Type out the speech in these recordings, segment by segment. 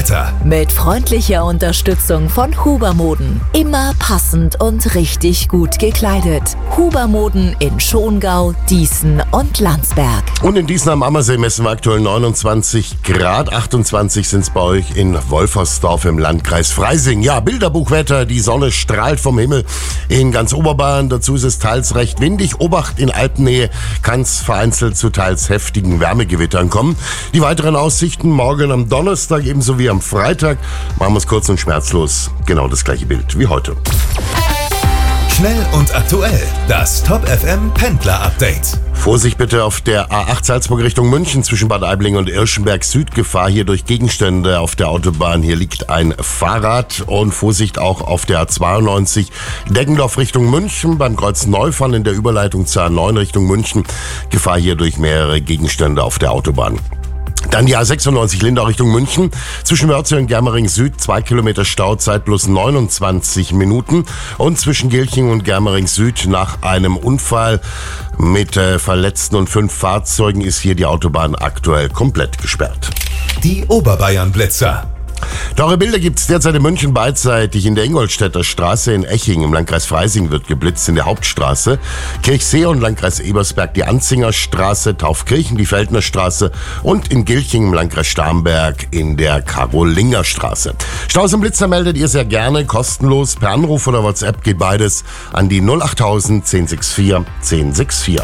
Wetter. Mit freundlicher Unterstützung von Huber Moden. Immer passend und richtig gut gekleidet. Huber Moden in Schongau, Dießen und Landsberg. Und in Dießen am Ammersee messen wir aktuell 29 Grad, 28 sind es bei euch in Wolfersdorf im Landkreis Freising. Ja, Bilderbuchwetter, die Sonne strahlt vom Himmel in ganz Oberbayern. Dazu ist es teils recht windig. Obacht, in Alpennähe kann es vereinzelt zu teils heftigen Wärmegewittern kommen. Die weiteren Aussichten morgen am Donnerstag ebenso wie am Freitag. Machen wir es kurz und schmerzlos. Genau das gleiche Bild wie heute. Schnell und aktuell. Das Top FM Pendler Update. Vorsicht bitte auf der A8 Salzburg Richtung München zwischen Bad Aibling und Irschenberg Süd. Gefahr hier durch Gegenstände auf der Autobahn. Hier liegt ein Fahrrad. Und Vorsicht auch auf der A92 Deggendorf Richtung München beim Kreuz Neufahren in der Überleitung zur A9 Richtung München. Gefahr hier durch mehrere Gegenstände auf der Autobahn. Dann die A96 Lindau Richtung München. Zwischen Wörthsee und Germering Süd 2 Kilometer Stauzeit plus 29 Minuten. Und zwischen Gilching und Germering Süd nach einem Unfall mit Verletzten und 5 Fahrzeugen ist hier die Autobahn aktuell komplett gesperrt. Die Oberbayern-Blitzer. Teure Bilder gibt's derzeit in München beidseitig. In der Ingolstädter Straße in Eching im Landkreis Freising wird geblitzt, in der Hauptstraße. Kirchsee und Landkreis Ebersberg die Anzinger Straße, Taufkirchen die Feldner Straße und in Gilching im Landkreis Starnberg in der Karolinger Straße. Staus und Blitzer meldet ihr sehr gerne, kostenlos. Per Anruf oder WhatsApp geht beides an die 08000 1064 1064.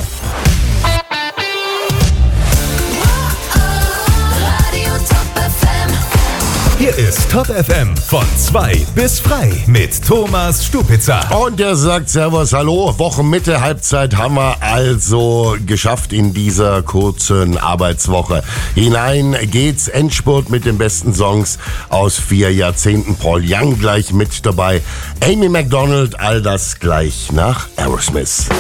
Hier ist Top FM von 2 bis frei mit Thomas Stupitzer. Und der sagt Servus, hallo, Wochenmitte, Halbzeit haben wir also geschafft in dieser kurzen Arbeitswoche. Hinein geht's, Endspurt mit den besten Songs aus 4 Jahrzehnten. Paul Young gleich mit dabei, Amy MacDonald, all das gleich nach Aerosmith.